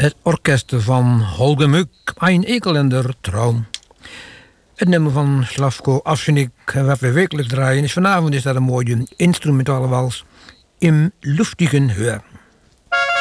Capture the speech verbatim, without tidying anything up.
Het orkest van Holger Muck, Ein Ekelender Traum. Het nummer van Slavko Avsenik, wat we wekelijks draaien, is vanavond is dat een mooie instrumentale wals, Im luftigen Hör.